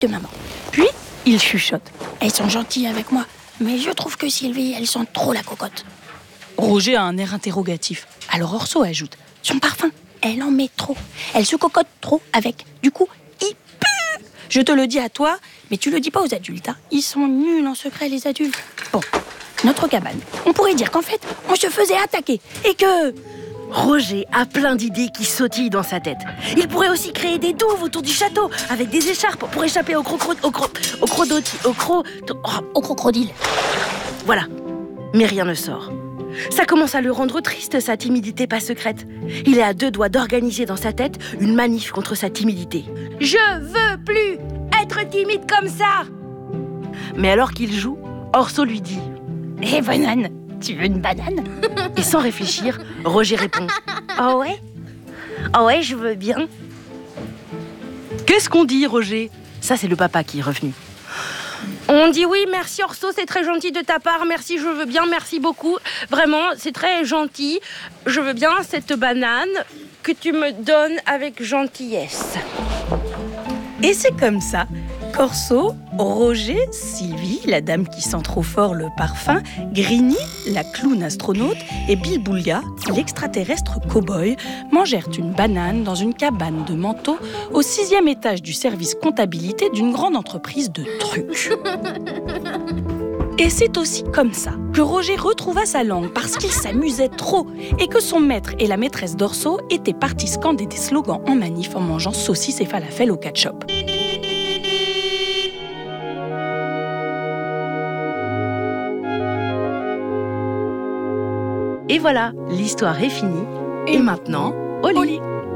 de maman. Puis, il chuchote. Elles sont gentilles avec moi, mais je trouve que Sylvie, elle sent trop la cocotte. Roger a un air interrogatif. Alors Orso ajoute, son parfum, elle en met trop. Elle se cocotte trop avec. Du coup, il pue. Je te le dis à toi, mais tu le dis pas aux adultes. Hein. Ils sont nuls en secret, les adultes. Bon, notre cabane. On pourrait dire qu'en fait, on se faisait attaquer et que... Roger a plein d'idées qui sautillent dans sa tête. Il pourrait aussi créer des douves autour du château, avec des écharpes pour échapper au crocodile. Voilà. Mais rien ne sort. Ça commence à le rendre triste, sa timidité pas secrète. Il est à deux doigts d'organiser dans sa tête une manif contre sa timidité. Je veux plus être timide comme ça. Mais alors qu'il joue, Orso lui dit: Hé, banane, tu veux une banane? Et sans réfléchir, Roger répond: Oh ouais? Oh ouais, je veux bien. Qu'est-ce qu'on dit, Roger? Ça, c'est le papa qui est revenu. On dit oui, merci Orso, c'est très gentil de ta part, merci, je veux bien, merci beaucoup. Vraiment, c'est très gentil. Je veux bien cette banane que tu me donnes avec gentillesse. Et c'est comme ça qu'Orso, Roger, Sylvie, la dame qui sent trop fort le parfum, Grigny, la clown astronaute, et Bilboulia, l'extraterrestre cow-boy, mangèrent une banane dans une cabane de manteau au 6e étage du service comptabilité d'une grande entreprise de trucs. Et c'est aussi comme ça que Roger retrouva sa langue parce qu'il s'amusait trop et que son maître et la maîtresse d'Orso étaient partis scander des slogans en manif en mangeant saucisses et falafel au ketchup. Et voilà, l'histoire est finie. Et maintenant, au lit.